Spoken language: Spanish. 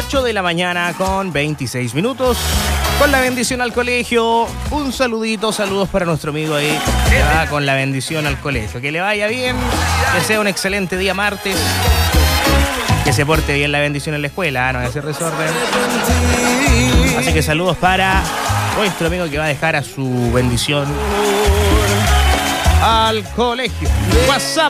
8 de la mañana con 26 minutos. Con la bendición al colegio. Un saludito, saludos para nuestro amigo ahí que va con la bendición al colegio. Que le vaya bien, que sea un excelente día martes. Que se porte bien la bendición en la escuela, no se resuelven. Así que saludos para nuestro amigo que va a dejar a su bendición al colegio. WhatsApp